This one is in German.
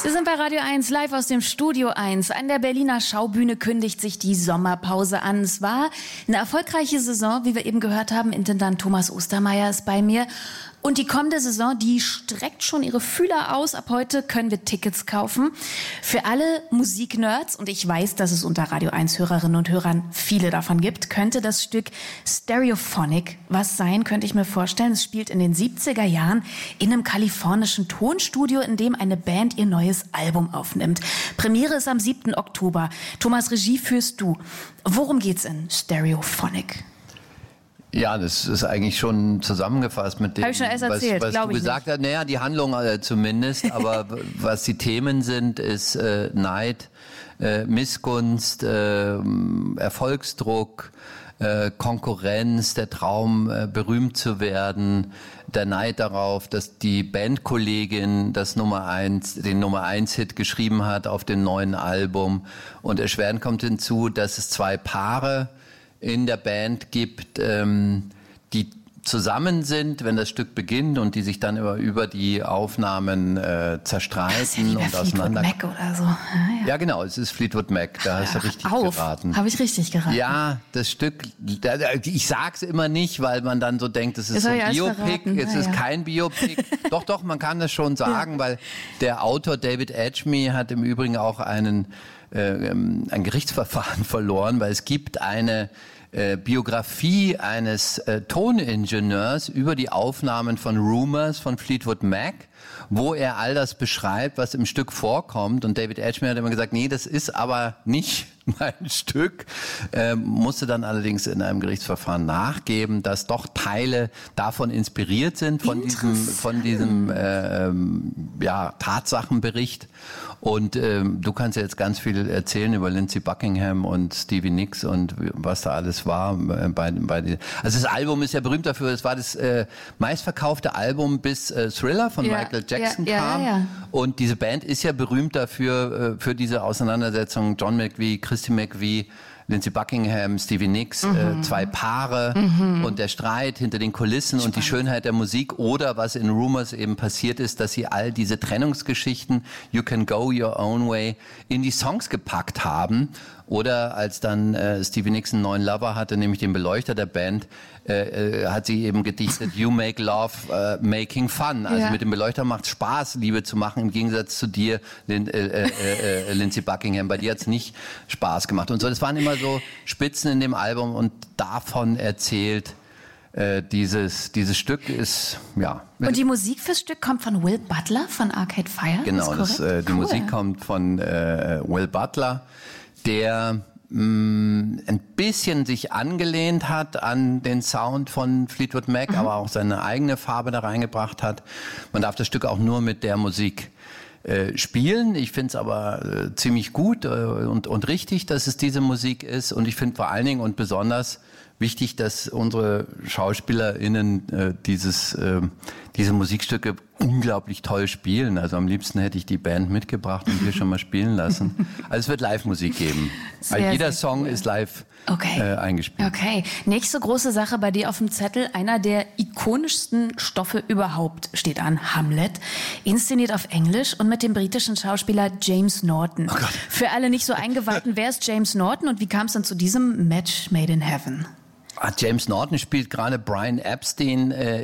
Sie sind bei Radio 1 live aus dem Studio 1. An der Berliner Schaubühne kündigt sich die Sommerpause an. Es war eine erfolgreiche Saison, wie wir eben gehört haben. Intendant Thomas Ostermeier ist bei mir. Und die kommende Saison, die streckt schon ihre Fühler aus. Ab heute können wir Tickets kaufen. Für alle Musiknerds, und ich weiß, dass es unter Radio 1 Hörerinnen und Hörern viele davon gibt, könnte das Stück Stereophonic was sein, könnte ich mir vorstellen. Es spielt in den 70er Jahren in einem kalifornischen Tonstudio, in dem eine Band ihr neues Album aufnimmt. Premiere ist am 7. Oktober. Thomas, Regie führst du. Worum geht's in Stereophonic? Ja, das ist eigentlich schon zusammengefasst mit dem, was du gesagt hast. Naja, die Handlung zumindest, aber was die Themen sind, ist Neid, Missgunst, Erfolgsdruck, Konkurrenz, der Traum, berühmt zu werden, der Neid darauf, dass die Bandkollegin den Nummer 1 Hit geschrieben hat auf dem neuen Album. Und erschwerend kommt hinzu, dass es 2 Paare in der Band gibt, die zusammen sind, wenn das Stück beginnt und die sich dann über die Aufnahmen zerstreiten und auseinander. Fleetwood Mac oder so. Ja, genau, es ist Fleetwood Mac, da hast du richtig geraten. Habe ich richtig geraten? Ja, das Stück, ich sag's immer nicht, weil man dann so denkt, es ist so ein Biopic, es ist kein Biopic. Doch, man kann das schon sagen, weil der Autor David Edgemy hat im Übrigen auch ein Gerichtsverfahren verloren, weil es gibt eine Biografie eines Toningenieurs über die Aufnahmen von Rumours von Fleetwood Mac, wo er all das beschreibt, was im Stück vorkommt. Und David Edgemy hat immer gesagt, nee, das ist aber nicht mein Stück, musste dann allerdings in einem Gerichtsverfahren nachgeben, dass doch Teile davon inspiriert sind, von diesem Tatsachenbericht. Und du kannst jetzt ganz viel erzählen über Lindsey Buckingham und Stevie Nicks und was da alles war. Also das Album ist ja berühmt dafür, es war das meistverkaufte Album bis Thriller von Michael Jackson kam. Ja. Und diese Band ist ja berühmt dafür, für diese Auseinandersetzung. John McVie, Christy McVie, Lindsey Buckingham, Stevie Nicks, 2 Paare und der Streit hinter den Kulissen und die Schönheit der Musik. Oder was in Rumours eben passiert ist, dass sie all diese Trennungsgeschichten, You Can Go Your Own Way, in die Songs gepackt haben. Oder als dann Stevie Nicks einen neuen Lover hatte, nämlich den Beleuchter der Band, hat sie eben gedichtet, You make love making fun. Also mit dem Beleuchter macht es Spaß, Liebe zu machen, im Gegensatz zu dir, Lindsey Buckingham. Bei dir hat es nicht Spaß gemacht. Und so, das waren immer so Spitzen in dem Album und davon erzählt dieses Stück ist, ja. Und die Musik fürs Stück kommt von Will Butler von Arcade Fire? Genau, die Musik kommt von Will Butler, der ein bisschen sich angelehnt hat an den Sound von Fleetwood Mac, aber auch seine eigene Farbe da reingebracht hat. Man darf das Stück auch nur mit der Musik spielen. Ich finde es aber ziemlich gut und richtig, dass es diese Musik ist. Und ich finde vor allen Dingen und besonders wichtig, dass unsere SchauspielerInnen diese Musikstücke unglaublich toll spielen. Also am liebsten hätte ich die Band mitgebracht und hier schon mal spielen lassen. Also es wird Live-Musik geben. Weil jeder Song ist live eingespielt. Okay. Nächste große Sache bei dir auf dem Zettel. Einer der ikonischsten Stoffe überhaupt steht an. Hamlet. Inszeniert auf Englisch und mit dem britischen Schauspieler James Norton. Oh Gott. Für alle nicht so Eingeweihten, wer ist James Norton und wie kam es dann zu diesem Match made in heaven? James Norton spielt gerade Brian Epstein